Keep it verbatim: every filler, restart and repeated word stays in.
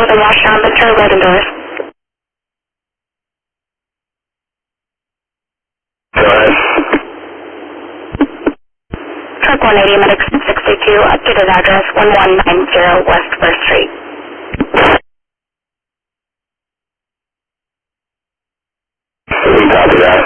spilled and washed down the turbo doors. Go ahead. Truck one eighty, medic sixty-two, updated address one one nine zero West First Street. We copy that.